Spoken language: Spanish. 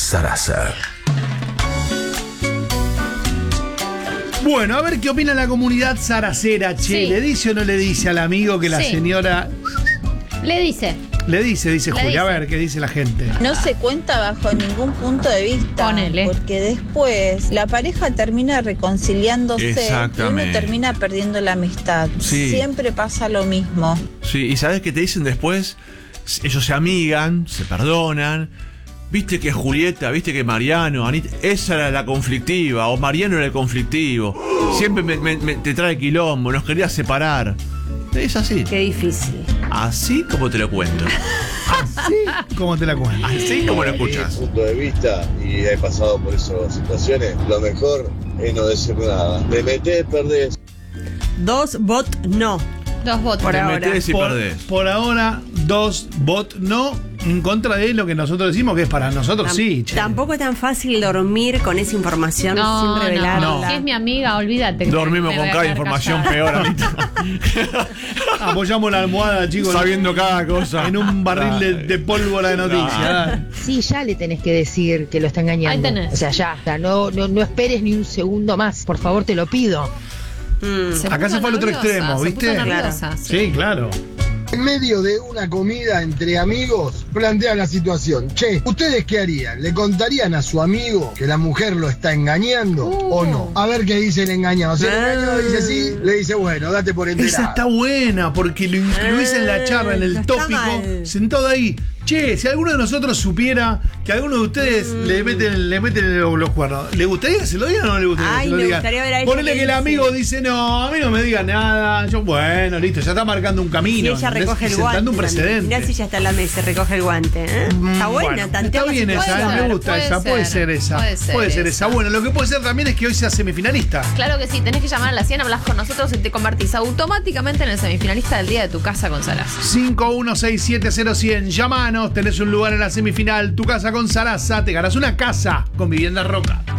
Sarasa. Bueno, a ver qué opina la comunidad saracera, che. Sí. ¿Le dice o no le dice al amigo que la Sí. señora... Le dice. Le dice Julia, a dice. ver qué dice la gente. No se cuenta bajo ningún punto de vista. Ponele. Porque después la pareja termina reconciliándose y uno Exactamente. termina perdiendo la amistad. Sí. Siempre pasa lo mismo. Sí, y ¿sabes qué te dicen después? Ellos se amigan, se perdonan. Viste que Julieta, viste que Mariano, Anita, esa era la conflictiva, o Mariano era el conflictivo. Siempre te trae quilombo, nos quería separar. Es así. Qué difícil. Así como te lo cuento. Así como te la cuento. Así como lo Desde mi escuchas. punto de vista, y he pasado por esas situaciones, lo mejor es no decir nada. Me metés, perdés. 2 bot no. 2 votos. Por Te ahora. metés y perdés. Por ahora, 2 bot no, en contra de lo que nosotros decimos, que es para nosotros sí, che. Tampoco es tan fácil dormir con esa información No, sin revelarla. No. Si es mi amiga, olvídate. que Dormimos me con voy a cada quedar información callada. peor, Anita. Apoyamos la almohada, chicos. Sabiendo cada cosa. En un barril de pólvora de noticias. Sí, ya le tenés que decir que lo está engañando. Ahí tenés. O sea, ya, no esperes ni un segundo más. Por favor, te lo pido. Se Acá puso se fue al otro nerviosa, extremo, se ¿viste? puso nerviosa, sí. Sí, claro. En medio de una comida entre amigos, plantean la situación. Che, ¿ustedes qué harían? ¿Le contarían a su amigo que la mujer lo está engañando o no? A ver qué dice el engañado. Si el engañado dice sí, le dice, bueno, date por enterado. Esa está buena porque lo incluís en la charla, en el está tópico, mal. sentado ahí. Che, si alguno de nosotros supiera que alguno de ustedes le meten los cuernos, ¿le gustaría que se lo digan o no le gustaría Ay, que se lo me digan? gustaría ver a ella Ponele qué que el dice. amigo dice, no, a mí no me diga nada. Yo, bueno, listo, ya está marcando un camino. Si ella ¿entendés? recoge el Sentando guante. un precedente. Mirá si ya está en la mesa y recoge el guante. Está buena, Bueno, tantea está la bien situación. esa, Puede me ser, gusta puede esa, puede ser esa. puede ser esa. esa. Bueno, lo que puede ser también es que hoy sea semifinalista. Claro que sí, tenés que llamar a la 100, hablas con nosotros y te convertís automáticamente en el semifinalista del día de tu casa con Sarasa. 51670100, llamanos, tenés un lugar en la semifinal, tu casa con Sarasa, te ganas una casa con Vivienda Roca.